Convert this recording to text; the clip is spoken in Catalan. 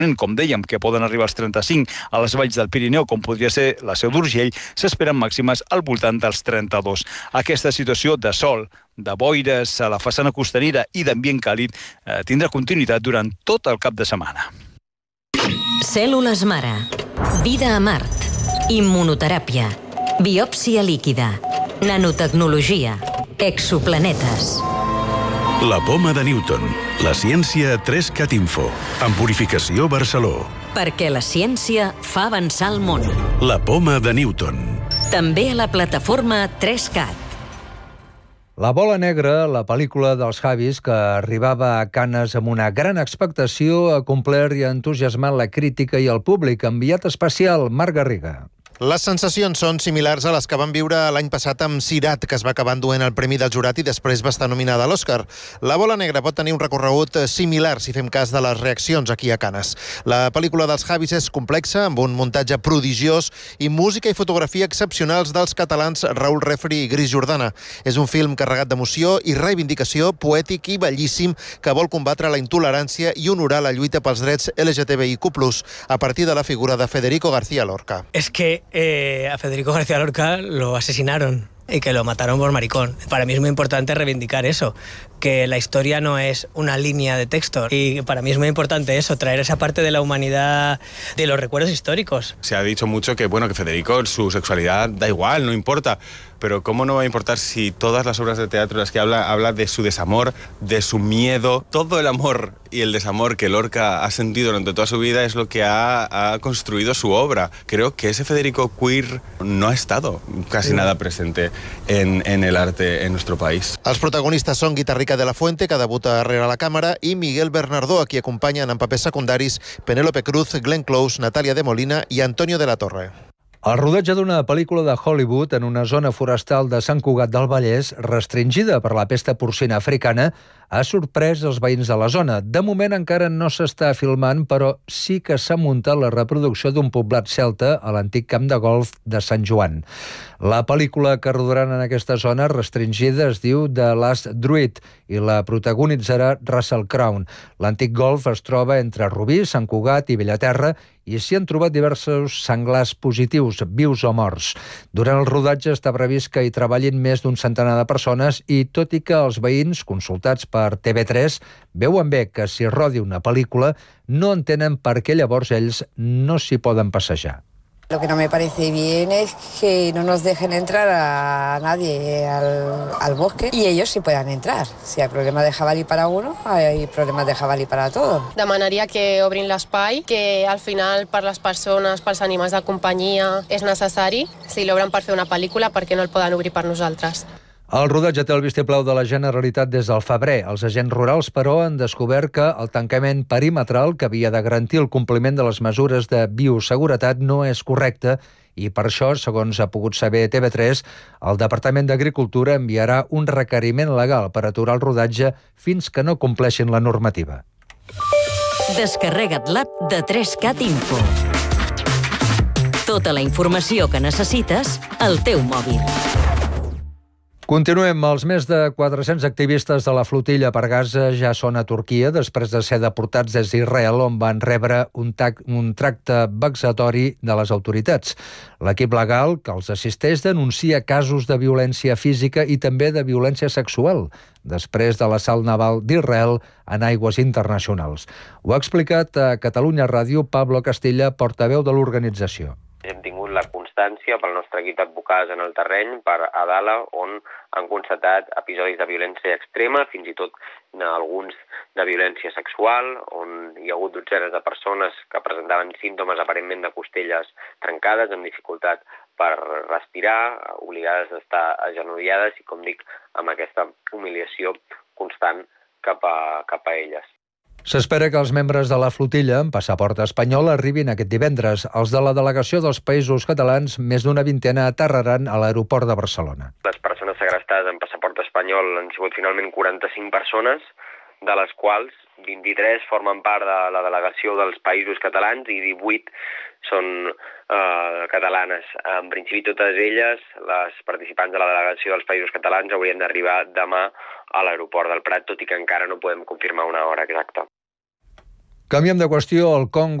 com dèiem, que poden arribar als 35 a les valls del Pirineu, com podria ser la Seu d'Urgell, s'esperen màximes al voltant dels 32. Aquesta situació de sol, de boires a la façana costanera i d'ambient càlid tindrà continuïtat durant tot el cap de setmana. Cèl·lules mare, vida a Mart, immunoteràpia, biòpsia líquida, nanotecnologia, exoplanetes. La poma de Newton. La ciència 3CAT Info. En Purificació Barceló. Perquè la ciència fa avançar el món. La poma de Newton. També a la plataforma 3CAT. La bola negra, la pel·lícula dels Javis, que arribava a Canes amb una gran expectació, ha complert i ha entusiasmat la crítica i el públic. Enviat especial, Marc Garriga. Les sensacions són similars a les que van viure l'any passat amb Sirat, que es va acabar enduent el Premi del Jurat i després va estar nominada a l'Oscar. La bola negra pot tenir un recorregut similar si fem cas de les reaccions aquí a Canes. La pel·lícula dels Javis és complexa, amb un muntatge prodigiós i música i fotografia excepcionals dels catalans Raül Refri i Gris Jordana. És un film carregat d'emoció i reivindicació, poètic i bellíssim, que vol combatre la intolerància i honorar la lluita pels drets LGTBIQ+, a partir de la figura de Federico García Lorca. Es que a Federico García Lorca lo asesinaron y que lo mataron por maricón. Para mí es muy importante reivindicar eso, que la historia no es una línea de texto. Y para mí es muy importante eso, traer esa parte de la humanidad, de los recuerdos históricos. Se ha dicho mucho que, bueno, que Federico, su sexualidad da igual, no importa. Pero ¿cómo no va a importar si todas las obras de teatro en las que habla de su desamor, de su miedo? Todo el amor y el desamor que Lorca ha sentido durante toda su vida es lo que ha construido su obra. Creo que ese Federico queer no ha estado casi nada presente en el arte en nuestro país. Els protagonistes són Guitarrica de la Fuente, que debuta darrere la càmera, i Miguel Bernardó, a qui acompanyen en papers secundaris Penélope Cruz, Glenn Close, Natàlia de Molina i Antonio de la Torre. El rodatge d'una pel·lícula de Hollywood en una zona forestal de Sant Cugat del Vallès, restringida per la pesta porcina africana, ha sorprès els veïns de la zona. De moment encara no s'està filmant, però sí que s'ha muntat la reproducció d'un poblat celta a l'antic camp de golf de Sant Joan. La pel·lícula que rodaran en aquesta zona restringida es diu The Last Druid i la protagonitzarà Russell Crowe. L'antic golf es troba entre Rubí, Sant Cugat i Bellaterra i s'hi han trobat diversos senglars positius, vius o morts. Durant el rodatge està previst que hi treballin més d'un centenar de persones i, tot i que els veïns, consultats per TV3, veuen bé que s'hi rodi una pel·lícula, no entenen per què llavors ells no s'hi poden passejar. Lo que no me parece bien es que no nos dejen entrar a nadie al bosque y ellos sí puedan entrar. Si hay problemas de jabalí para uno, hay problemas de jabalí para todos. Demanaria que obrin l'espai, que al final per les persones, pels animals de companyia és necessari. Si l'obren per fer una pel·lícula, per què no el poden obrir per nosaltres? El rodatge té el vistiplau de la Generalitat des del febrer. Els agents rurals, però, han descobert que el tancament perimetral, que havia de garantir el compliment de les mesures de bioseguretat, no és correcte i per això, segons ha pogut saber TV3, el Departament d'Agricultura enviarà un requeriment legal per aturar el rodatge fins que no compleixin la normativa. Descarrega't l'app de 3CAT Info. Tota la informació que necessites al teu mòbil. Continuem. Els més de 400 activistes de la flotilla per Gaza ja són a Turquia després de ser deportats des d'Israel, on van rebre un tracte vexatori de les autoritats. L'equip legal que els assisteix denuncia casos de violència física i també de violència sexual després de l'assalt naval d'Israel en aigües internacionals. Ho ha explicat a Catalunya Ràdio Pablo Castilla, portaveu de l'organització. Hem tingut la constància pel nostre equip d'advocats en el terreny, per Adala, on han constatat episodis de violència extrema, fins i tot alguns de violència sexual, on hi ha hagut dotzenes de persones que presentaven símptomes aparentment de costelles trencades, amb dificultat per respirar, obligades a estar agenollades i, com dic, amb aquesta humiliació constant cap a elles. S'espera que els membres de la flotilla amb passaport espanyol arribin aquest divendres. Els de la delegació dels Països Catalans, més d'una vintena, aterraran a l'aeroport de Barcelona. Les persones segrestades amb passaport espanyol han sigut finalment 45 persones, de les quals 23 formen part de la delegació dels Països Catalans i 18 són catalanes. En principi, totes elles, les participants de la delegació dels Països Catalans, haurien d'arribar demà a l'aeroport del Prat, tot i que encara no podem confirmar una hora exacta. Canviem de qüestió. El Congo